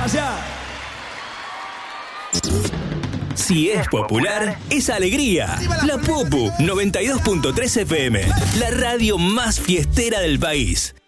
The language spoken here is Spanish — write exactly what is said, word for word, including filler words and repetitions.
Gracias. Si es popular, es alegría. La Popu noventa y dos punto tres F M, la radio más fiestera del país.